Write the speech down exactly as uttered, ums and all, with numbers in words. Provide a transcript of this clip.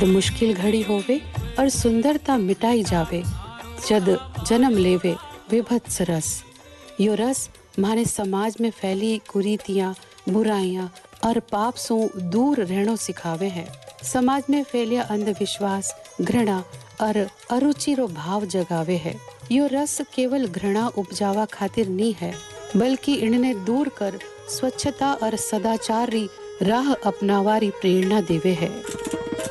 मुश्किल घड़ी होवे और सुंदरता मिटाई जावे, जद जन्म लेवे विभत्स रस। यो रस मारे समाज में फैली कुरीतियां, बुराइयां और पाप से दूर रहना सिखावे है। समाज में फैलिया अंधविश्वास, घृणा और अरुचि रो भाव जगावे है। यो रस केवल घृणा उपजावा खातिर नहीं है, बल्कि इन्हें दूर कर स्वच्छता और सदाचार री राह अपनावारी प्रेरणा देवे है।